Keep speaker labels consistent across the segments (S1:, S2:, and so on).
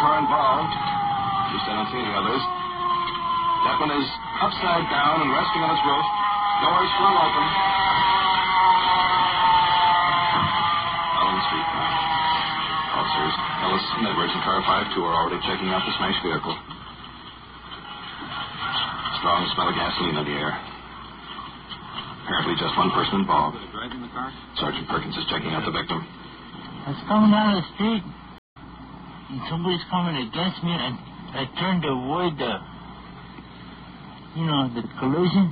S1: car involved. At least I don't see any others. That one is upside down and resting on its roof. Doors still open. Out on the street now. Officers Ellis and Edwards in car 5-2 are already checking out the smashed vehicle. Strong smell of gasoline in the air. Apparently just one person involved.
S2: Driving the car?
S1: Sergeant Perkins is checking out the victim.
S3: I was coming down the street, and somebody's coming against me, and I turned to avoid the collision,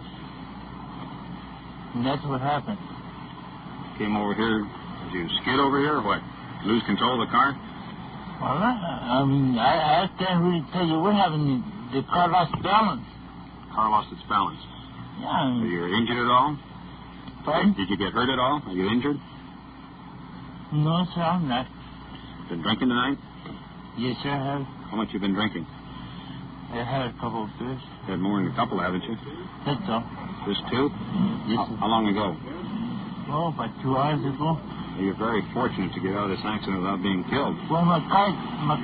S3: and that's what happened.
S2: Came over here. Did you skid over here or what? Lose control of the car?
S3: Well, I can't really tell you what happened. The car lost balance.
S2: Car lost its balance.
S3: Yeah.
S2: Are you injured at all?
S3: Pardon?
S2: Did you get hurt at all? Are you injured?
S3: No, sir, I'm not.
S2: Been drinking tonight?
S3: Yes, sir, I have.
S2: How much you been drinking?
S3: I had a couple of beers.
S2: Had more than a couple, haven't you?
S3: That's all.
S2: Just two?
S3: Yes, sir.
S2: How long ago?
S3: Oh, about 2 hours ago.
S2: You're very fortunate to get out of this accident without being killed.
S3: Well, my car's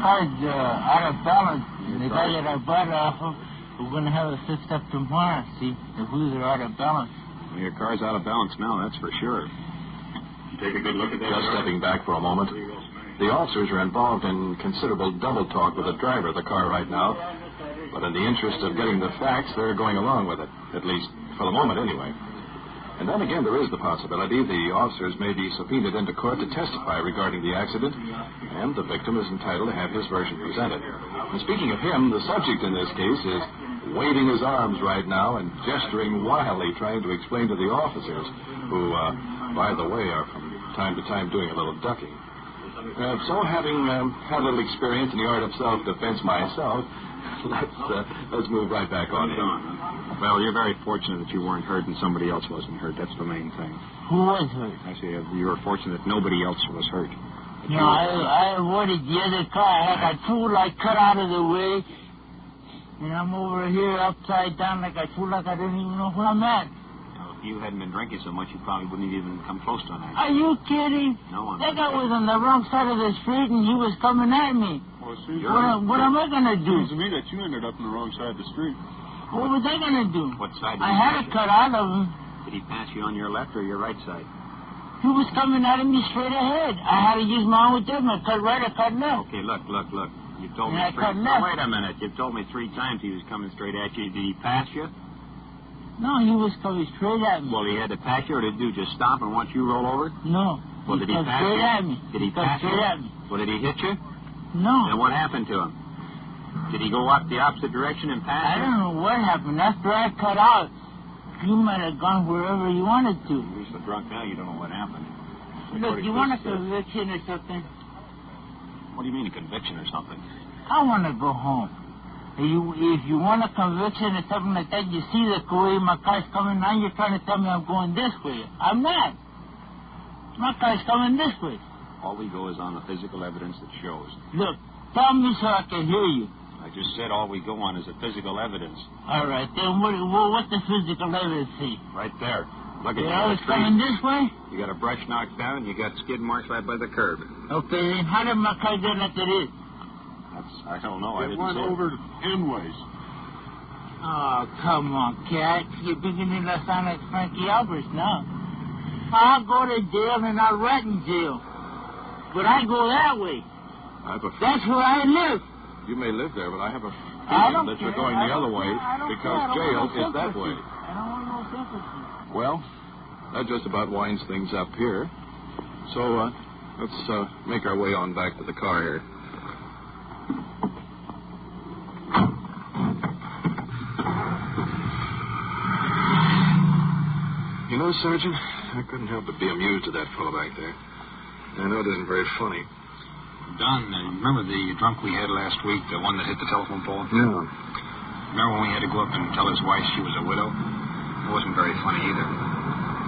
S3: out of balance. And the guy that I bought it off of, we're going to have it fixed up tomorrow, see? The wheels are out of balance.
S2: Well, your car's out of balance now, that's for sure. Take a good look at that.
S1: Just stepping back for a moment. The officers are involved in considerable double talk with the driver of the car right now. But in the interest of getting the facts, they're going along with it. At least for the moment, anyway. And then again, there is the possibility the officers may be subpoenaed into court to testify regarding the accident, and the victim is entitled to have his version presented. And speaking of him, the subject in this case is waving his arms right now and gesturing wildly, trying to explain to the officers, who, by the way, are from time to time doing a little ducking. So having had a little experience in the art of self-defense myself, let's move right back on in.
S2: Well, you're very fortunate that you weren't hurt and somebody else wasn't hurt. That's the main thing.
S3: Who was hurt?
S2: Actually, you were fortunate that nobody else was hurt.
S3: No, I avoided the other car. I had a tool I cut out of the way, and I'm over here upside down like a fool, like I don't even know where I'm at.
S2: Now, if you hadn't been drinking so much, you probably wouldn't even come close to an accident.
S3: Are you kidding?
S2: No, I'm
S3: That
S2: not
S3: guy was on the wrong side of the street, and he was coming at me.
S4: Well,
S3: What am I going to do?
S4: Seems to me that you ended up on the wrong side of the street.
S3: What was I going to do?
S2: What side did
S3: I
S2: he
S3: had
S2: pass
S3: to
S2: you?
S3: cut out of him.
S2: Did he pass you on your left or your right side?
S3: He was coming at me straight ahead. I had to use my own judgment. Cut right or cut left.
S2: Okay, look. You told me
S3: Yeah,
S2: three...
S3: cut left.
S2: Wait a minute. You told me 3 times he was coming straight at you. Did he pass you?
S3: No, he was coming straight at me.
S2: Well, he had to pass you, or did he just stop and watch you roll over?
S3: No.
S2: Well,
S3: he
S2: did he
S3: cut
S2: pass
S3: straight
S2: you?
S3: at me.
S2: Did he
S3: cut
S2: pass
S3: straight
S2: you?
S3: at me.
S2: Well, did he hit you?
S3: No.
S2: Then what happened to him? Did he go up the opposite direction and pass
S3: I
S2: you?
S3: don't know what happened. After I cut out, you might have gone wherever you wanted to.
S2: You're so drunk now, you don't know what happened.
S3: Look, you want a conviction or something?
S2: What do you mean, a conviction or something?
S3: I want to go home. If you want a conviction or something like that, you see the way my car's coming. Now you're trying to tell me I'm going this way. I'm not. My car's coming this way.
S2: All we go is on the physical evidence that shows.
S3: Look, tell me so I can hear you.
S2: I just said all we go on is the physical evidence.
S3: All right, then what's the physical evidence see?
S2: Right there. Look at
S3: I
S2: you.
S3: was coming this way?
S2: You got a brush knocked down, you got skid marks right by the curb.
S3: Okay, then how did my car get like it is?
S2: I don't know. I
S4: It
S2: didn't
S4: went
S2: see it.
S4: over endways.
S3: Oh, come on, cat. You're beginning to sound like Frankie Alberts now. I'll go to jail and I'll rot in jail. But I go that way. That's where I live.
S1: You may live there, but I have a
S3: I
S1: feeling
S3: don't
S1: that you're
S3: care.
S1: going the other way because jail is that way.
S3: I don't want no sympathy.
S1: Well, that just about winds things up here. So, let's make our way on back to the car here. You know, Sergeant, I couldn't help but be amused at that fellow back there. I know it isn't very funny.
S2: Don, remember the drunk we had last week, the one that hit the telephone pole?
S1: Yeah.
S2: Remember when we had to go up and tell his wife she was a widow? It wasn't very funny either.